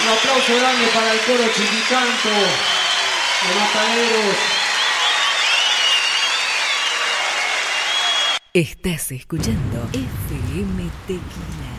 Un aplauso grande para el coro Chiquicanto de Mataderos. Estás escuchando FM Tequila.